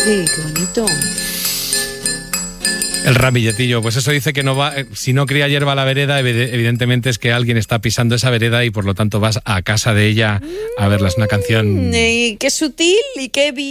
Sí, qué bonito. El ramilletillo, pues eso dice que no va, si no cría hierba a la vereda, evidentemente es que alguien está pisando esa vereda y por lo tanto vas a casa de ella a verla. Es una canción... Y qué sutil y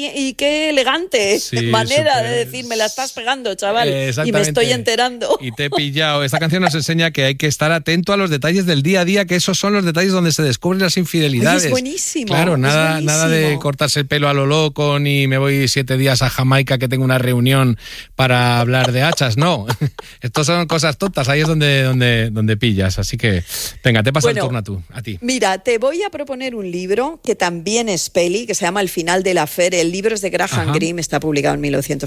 qué elegante manera de decir, me la estás pegando, chaval, y me estoy enterando. Y te he pillado. Esta canción nos enseña que hay que estar atento a los detalles del día a día, que esos son los detalles donde se descubren las infidelidades. Oye, es buenísimo. Claro, nada de cortarse el pelo a lo loco, ni me voy 7 días a Jamaica que tengo una reunión para hablar de hachas. No, estos son cosas tontas, ahí es donde pillas, así que venga, te pasa el turno a ti. Mira, te voy a proponer un libro que también es peli, que se llama El final de la Fer. El libro es de Graham Greene, está publicado en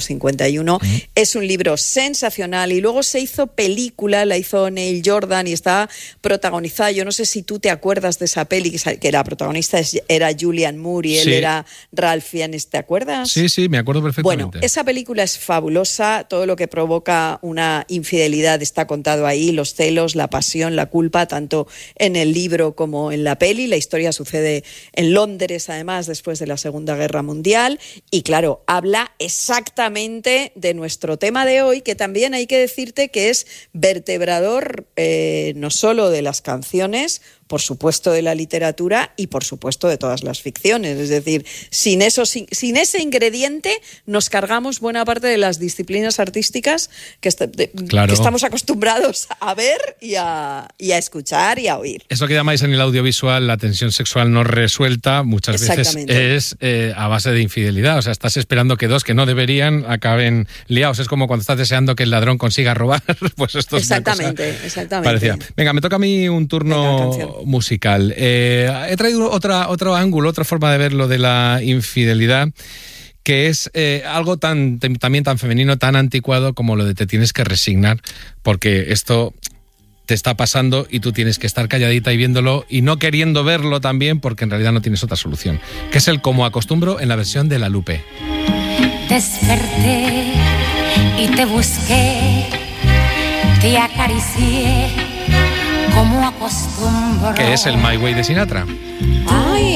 1951, es un libro sensacional y luego se hizo película, la hizo Neil Jordan y está protagonizada, yo no sé si tú te acuerdas de esa peli, que la protagonista era Julianne Moore y él era Ralph Fiennes, ¿te acuerdas? Sí, me acuerdo perfectamente. Bueno, esa película es fabulosa, todo lo que provoca una infidelidad está contado ahí, los celos, la pasión, la culpa, tanto en el libro como en la peli. La historia sucede en Londres, además, después de la Segunda Guerra Mundial, y claro, habla exactamente de nuestro tema de hoy, que también hay que decirte que es vertebrador no solo de las canciones, por supuesto de la literatura y por supuesto de todas las ficciones. Es decir, sin ese ingrediente nos cargamos buena parte de las disciplinas artísticas que estamos acostumbrados a ver y a escuchar y a oír. Eso que llamáis en el audiovisual la tensión sexual no resuelta muchas veces es a base de infidelidad. O sea, estás esperando que dos que no deberían acaben liados. Es como cuando estás deseando que el ladrón consiga robar. Pues esto es una cosa parecida. Venga, me toca a mí un turno musical. He traído otro ángulo, otra forma de ver lo de la infidelidad, que es algo también tan femenino, tan anticuado como lo de te tienes que resignar, porque esto te está pasando y tú tienes que estar calladita y viéndolo y no queriendo verlo también, porque en realidad no tienes otra solución, que es el Como acostumbro en la versión de La Lupe. Desperté y te busqué, te acaricié como acostumbro. Que es el My Way de Sinatra.